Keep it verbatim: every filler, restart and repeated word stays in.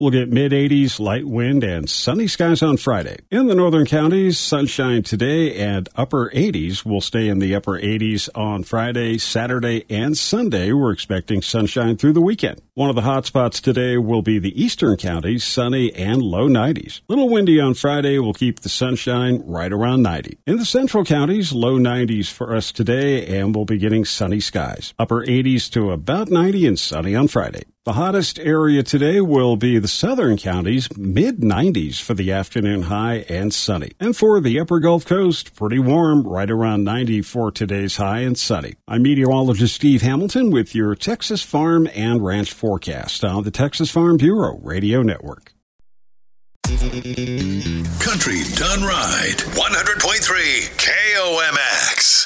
We'll get mid-eighties, light wind, and sunny skies on Friday. In the northern counties, sunshine today and upper eighties. We'll stay in the upper eighties on Friday, Saturday, and Sunday. We're expecting sunshine through the weekend. One of the hot spots today will be the eastern counties, sunny and low nineties. Little windy on Friday will keep the sunshine right around ninety. In the central counties, low nineties for us today, and we'll be getting sunny skies. Upper eighties to about ninety and sunny on Friday. The hottest area today will be the southern counties, mid nineties for the afternoon high and sunny. And for the upper Gulf Coast, pretty warm, right around ninety for today's high and sunny. I'm meteorologist Steve Hamilton with your Texas Farm and Ranch forecast on the Texas Farm Bureau Radio Network. Country Done Right, one hundred point three K O M X.